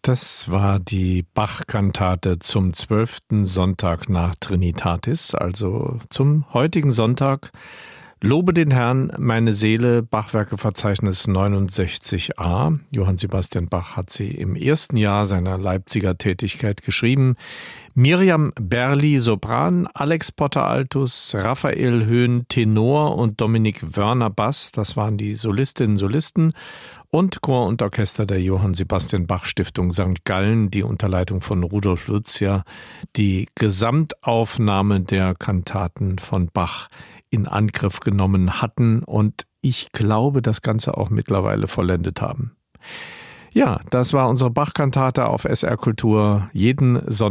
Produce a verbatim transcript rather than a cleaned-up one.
Das war die Bach-Kantate zum zwölften Sonntag nach Trinitatis, also zum heutigen Sonntag. Lobe den Herrn, meine Seele, Bachwerkeverzeichnis neunundsechzig a. Johann Sebastian Bach hat sie im ersten Jahr seiner Leipziger Tätigkeit geschrieben. Miriam Berli, Sopran, Alex Potter, Altus, Raphael Höhn, Tenor und Dominik Wörner, Bass. Das waren die Solistinnen und Solisten. Und Chor und Orchester der Johann Sebastian Bach Stiftung Sankt Gallen, die unter Leitung von Rudolf Lutzia die Gesamtaufnahme der Kantaten von Bach in Angriff genommen hatten und ich glaube, das Ganze auch mittlerweile vollendet haben. Ja, das war unsere Bach-Kantate auf S R Kultur jeden Sonntag.